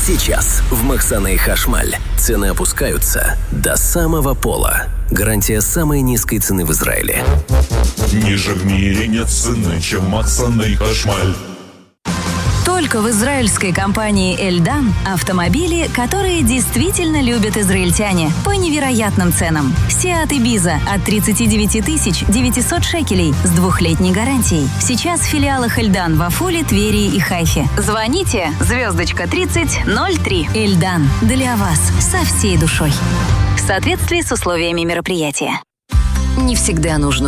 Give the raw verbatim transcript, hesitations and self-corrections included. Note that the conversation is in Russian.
Сейчас в Махсана и Хашмаль цены опускаются до самого пола. Гарантия самой низкой цены в Израиле. Ниже в мире нет цены, чем Махсана и Хашмаль. Только в израильской компании «Эльдан» автомобили, которые действительно любят израильтяне, по невероятным ценам. Seat Ibiza от тридцать девять тысяч девятьсот шекелей с двухлетней гарантией. Сейчас в филиалах «Эльдан» в Афуле, Твери и Хайфе. Звоните звездочка тридцать ноль три. «Эльдан» для вас со всей душой. В соответствии с условиями мероприятия. Не всегда нужно